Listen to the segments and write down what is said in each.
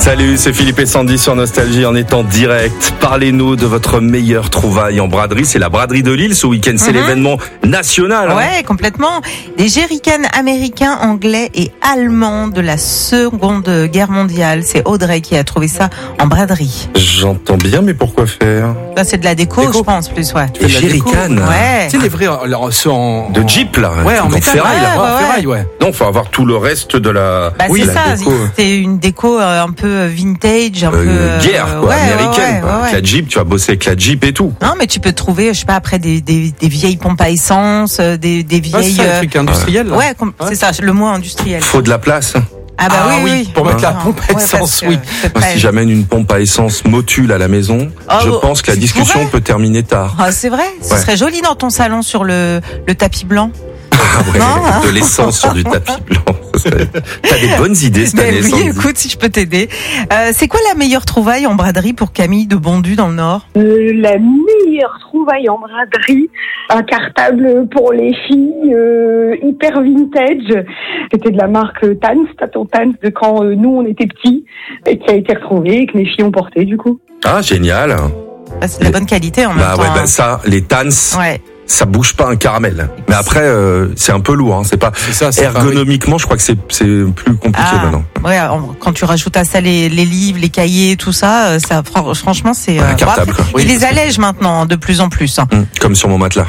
Salut, c'est Philippe et Sandy sur Nostalgie. On est en direct. Parlez-nous de votre meilleure trouvaille en braderie. C'est la braderie de Lille ce week-end. C'est l'événement national. Ouais, complètement. Des jerrycans américains, anglais et allemands de la Seconde Guerre mondiale. C'est Audrey qui a trouvé ça en braderie. J'entends bien, mais pourquoi faire? Là, c'est de la déco, je pense, plus, ouais. Des jerrycans. Ouais. Tu sais, les vrais, ceux en... De Jeep, là. Ouais, en métal. ferraille, là. En ferraille, ouais. Non, faut avoir tout le reste de la. Bah, oui, c'est la ça. déco. C'est une déco un peu vintage, un peu guerre, quoi, américaine. Quoi. Avec la Jeep, tu vas bosser avec la Jeep et tout. Non, mais tu peux trouver, je sais pas, après des vieilles pompes à essence, des vieilles. C'est ça, le truc industriel. Là. Ouais, c'est ça, le mot industriel. Faut de la place. Ah bah oui. Pour mettre la pompe à essence, oui. Moi, si j'amène une pompe à essence Motul à la maison, je pense que la discussion peut terminer tard. Ah, c'est vrai. Ce serait joli dans ton salon sur le tapis blanc. Ah ouais, de l'essence sur du tapis blanc. T'as des bonnes idées cette année. Oui, écoute, si je peux t'aider. C'est quoi la meilleure trouvaille en braderie pour Camille de Bondu dans le Nord? La meilleure trouvaille en braderie, un cartable pour les filles, hyper vintage. C'était de la marque Tans, Taton Tans, de quand nous on était petits, et qui a été retrouvé et que mes filles ont porté du coup. Ah, génial. Bah, c'est de la bonne qualité en même temps. Ouais, ça, les Tans. Ouais. Ça bouge pas un caramel. Mais après, c'est un peu lourd. Hein. C'est pas ergonomiquement. Je crois que c'est plus compliqué maintenant. Ouais, quand tu rajoutes à ça les livres, les cahiers, tout ça, franchement, c'est. Un cartable. Quoi. Ils les allègent maintenant de plus en plus. Hein. Comme sur mon matelas.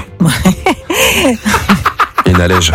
Une allège.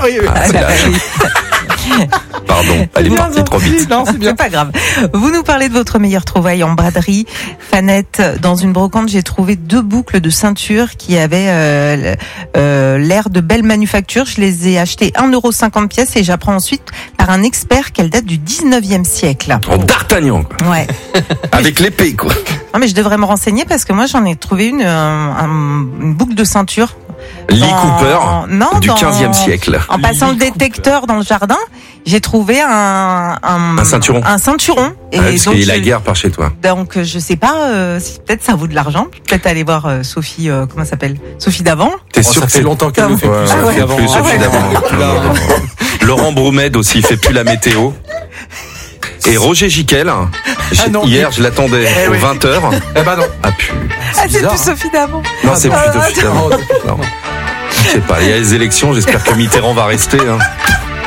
Pardon, elle est partie trop vite. Non, c'est pas grave. Vous nous parlez de votre meilleure trouvaille en braderie. Fanette, dans une brocante, j'ai trouvé 2 boucles de ceinture qui avaient l'air de belle manufacture. Je les ai achetées 1,50€ pièce et j'apprends ensuite par un expert qu'elles datent du 19e siècle. En D'Artagnan, quoi. Ouais. Avec l'épée, quoi. Non, mais je devrais me renseigner parce que moi, j'en ai trouvé une boucle de ceinture. Lee Cooper du 15e siècle. En passant le détecteur dans le jardin, j'ai trouvé un ceinturon. Un ceinturon. Et parce qu'il y a la guerre par chez toi. Donc je sais pas si peut-être ça vaut de l'argent. Peut-être aller voir Sophie, comment ça s'appelle, Sophie d'avant. T'es sûr ça fait longtemps qu'elle le fait plus. Sophie d'avant. Laurent Broumed aussi, il fait plus la météo. Et Roger Giquel, hier je l'attendais aux 20h. Eh ben non. Ah putain. C'est plus Sophie d'avant. Non, c'est plus Sophie d'avant. Non. Je sais pas, il y a les élections, j'espère que Mitterrand va rester. Hein.